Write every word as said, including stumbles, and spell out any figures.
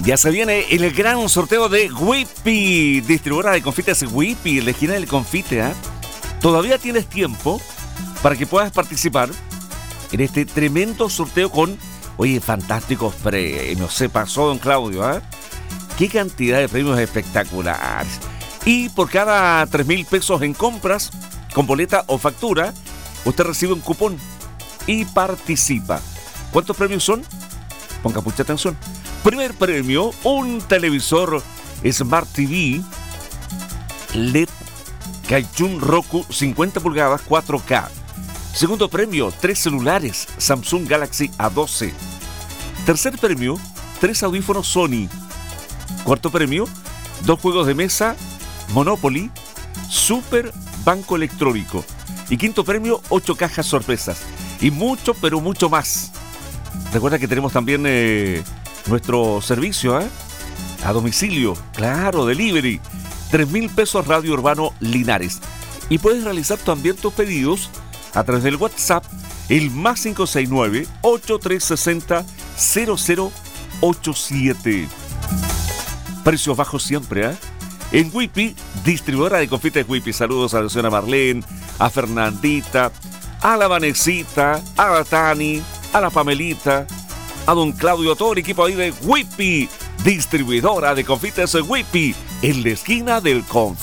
Ya se viene el gran sorteo de Whippy, distribuidora de confites Whippy, la esquina del confite. ¿eh? Todavía tienes tiempo para que puedas participar en este tremendo sorteo con, oye, fantásticos premios. Se pasó, don Claudio, ¿eh? Qué cantidad de premios espectaculares. Y por cada tres mil pesos en compras, con boleta o factura, usted recibe un cupón y participa. ¿Cuántos premios son? Ponga mucha atención. Primer premio, un televisor Smart T V L E D Kaichun Roku cincuenta pulgadas cuatro K. Segundo premio, tres celulares Samsung Galaxy A doce. Tercer premio, tres audífonos Sony. Cuarto premio, dos juegos de mesa Monopoly Super Banco Electrónico. Y quinto premio, ocho cajas sorpresas. Y mucho, pero mucho más. Recuerda que tenemos también eh, nuestro servicio ¿eh? a domicilio. Claro, delivery. tres mil pesos Radio Urbano Linares. Y puedes realizar también tus pedidos a través del WhatsApp, el más cinco seis nueve, ocho tres seis cero, cero cero ocho siete. Precios bajos siempre, ¿eh? En Whippy, distribuidora de confites Whippy. Saludos a la señora Marlene, a Fernandita, a la Vanesita, a la Tani, a la Pamelita, a don Claudio, todo el equipo ahí de Whippy, distribuidora de confites Whippy, en la esquina del confite.